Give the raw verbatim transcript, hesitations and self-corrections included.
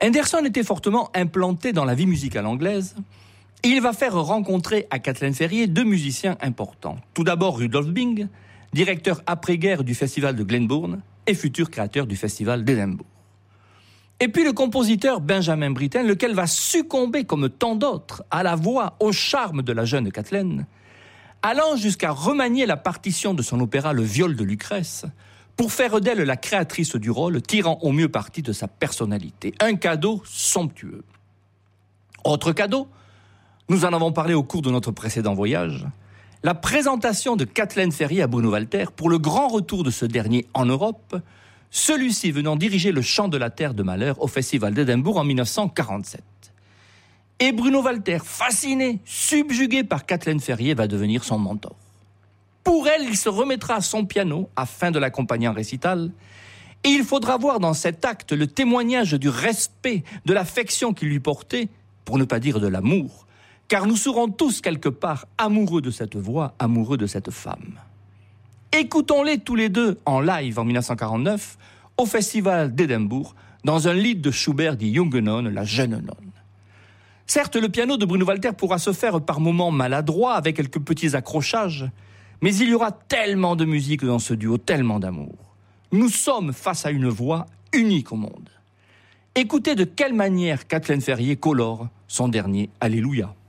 Henderson était fortement implanté dans la vie musicale anglaise. Et il va faire rencontrer à Kathleen Ferrier deux musiciens importants. Tout d'abord Rudolf Bing, directeur après-guerre du festival de Glenbourne et futur créateur du festival d'Édimbourg. Et puis le compositeur Benjamin Britten, lequel va succomber comme tant d'autres à la voix, au charme de la jeune Kathleen, allant jusqu'à remanier la partition de son opéra Le Viol de Lucrèce pour faire d'elle la créatrice du rôle, tirant au mieux parti de sa personnalité. Un cadeau somptueux. Autre cadeau, nous en avons parlé au cours de notre précédent voyage, la présentation de Kathleen Ferrier à Bruno Walter pour le grand retour de ce dernier en Europe, celui-ci venant diriger le Chant de la Terre de Malheur au Festival d'Édimbourg en dix-neuf cent quarante-sept. Et Bruno Walter, fasciné, subjugué par Kathleen Ferrier, va devenir son mentor. Pour elle, il se remettra à son piano afin de l'accompagner en récital. Et il faudra voir dans cet acte le témoignage du respect, de l'affection qu'il lui portait, pour ne pas dire de l'amour. Car nous serons tous quelque part amoureux de cette voix, amoureux de cette femme. Écoutons-les tous les deux en live en dix-neuf cent quarante-neuf au Festival d'Édimbourg dans un lied de Schubert dit Junge Nonne, la jeune nonne. Certes, le piano de Bruno Walter pourra se faire par moments maladroit avec quelques petits accrochages, mais il y aura tellement de musique dans ce duo, tellement d'amour. Nous sommes face à une voix unique au monde. Écoutez de quelle manière Kathleen Ferrier colore son dernier Alléluia.